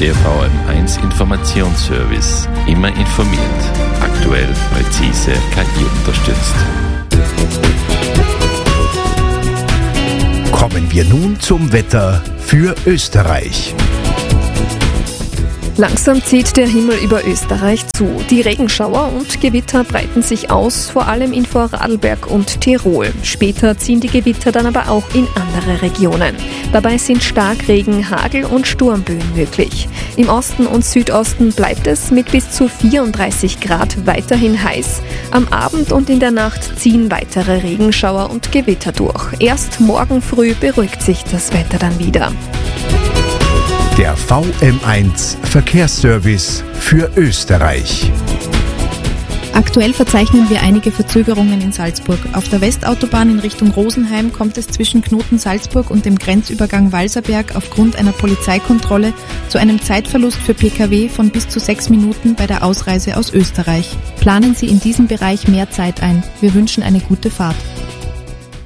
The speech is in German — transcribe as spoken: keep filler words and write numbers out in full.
Der V M eins Informationsservice. Immer informiert. Aktuell, präzise, K I unterstützt. Kommen wir nun zum Wetter für Österreich. Langsam zieht der Himmel über Österreich zu. Die Regenschauer und Gewitter breiten sich aus, vor allem in Vorarlberg und Tirol. Später ziehen die Gewitter dann aber auch in andere Regionen. Dabei sind Starkregen, Hagel und Sturmböen möglich. Im Osten und Südosten bleibt es mit bis zu vierunddreißig Grad weiterhin heiß. Am Abend und in der Nacht ziehen weitere Regenschauer und Gewitter durch. Erst morgen früh beruhigt sich das Wetter dann wieder. Der V M eins Verkehrsservice für Österreich. Aktuell verzeichnen wir einige Verzögerungen in Salzburg. Auf der Westautobahn in Richtung Rosenheim kommt es zwischen Knoten Salzburg und dem Grenzübergang Walserberg aufgrund einer Polizeikontrolle zu einem Zeitverlust für Pkw von bis zu sechs Minuten bei der Ausreise aus Österreich. Planen Sie in diesem Bereich mehr Zeit ein. Wir wünschen eine gute Fahrt.